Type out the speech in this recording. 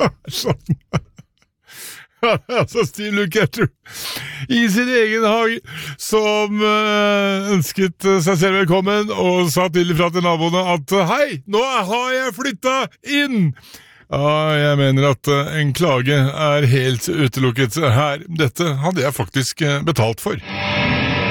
Sånn. Ja, altså Steve Lukather i sin egen hage som ønsket seg selv velkommen og sa til til naboene at hei, nå har jeg flyttet inn. Ja, jeg mener at en klage helt utelukket her. Dette hadde jeg faktisk betalt for.